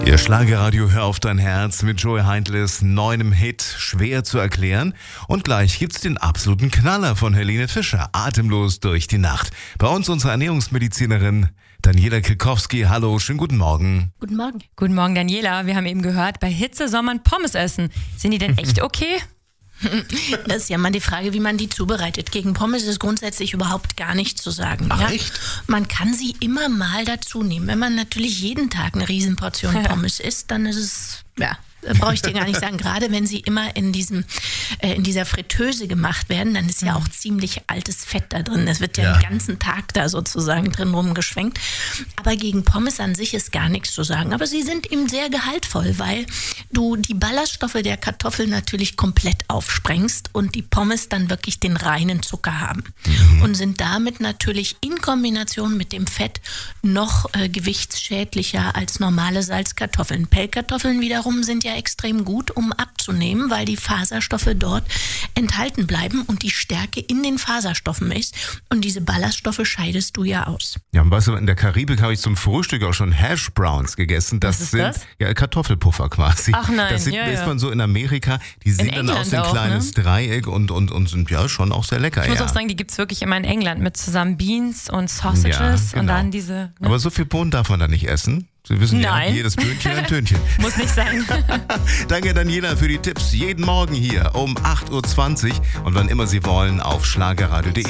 Ihr Schlagerradio Hör auf dein Herz mit Joey Heindles neuem Hit Schwer zu erklären. Und gleich gibt's den absoluten Knaller von Helene Fischer, Atemlos durch die Nacht. Bei uns unsere Ernährungsmedizinerin Daniela Kilkowski. Hallo, schönen guten Morgen. Guten Morgen. Guten Morgen, Daniela. Wir haben eben gehört, bei Hitze soll man Pommes essen. Sind die denn echt okay? Das ist ja mal die Frage, wie man die zubereitet. Gegen Pommes ist grundsätzlich überhaupt gar nichts zu sagen. Ach, ja? echt? Man kann sie immer mal dazu nehmen. Wenn man natürlich jeden Tag eine Riesenportion Pommes isst, dann ist es, brauche ich dir gar nicht sagen. Gerade wenn sie immer in dieser Fritteuse gemacht werden, dann ist ja auch ziemlich altes Fett da drin. Das wird ja den ganzen Tag da sozusagen drin rumgeschwenkt. Aber gegen Pommes an sich ist gar nichts zu sagen. Aber sie sind eben sehr gehaltvoll, weil du die Ballaststoffe der Kartoffel natürlich komplett aufsprengst und die Pommes dann wirklich den reinen Zucker haben. Und sind damit natürlich in Kombination mit dem Fett noch gewichtsschädlicher als normale Salzkartoffeln. Pellkartoffeln wiederum sind ja extrem gut, um abzunehmen, weil die Faserstoffe dort enthalten bleiben und die Stärke in den Faserstoffen ist. Und diese Ballaststoffe scheidest du ja aus. Ja, und weißt du, in der Karibik habe ich zum Frühstück auch schon Hash Browns gegessen. Das ist sind das? Ja, Kartoffelpuffer quasi. Ach nein, das isst man so in Amerika. Die sehen dann England aus wie ein auch, kleines Dreieck und sind ja schon auch sehr lecker. Ich muss auch sagen, die gibt es wirklich immer in England mit zusammen Beans und Sausages Ja, genau. und dann diese... Ne? Aber so viel Bohnen darf man da nicht essen. Sie wissen ja, Nein. jedes Böhnchen ein Tönchen. Muss nicht sein. Danke Daniela für die Tipps. Jeden Morgen hier um 8.20 Uhr und wann immer Sie wollen auf schlagerradio.de.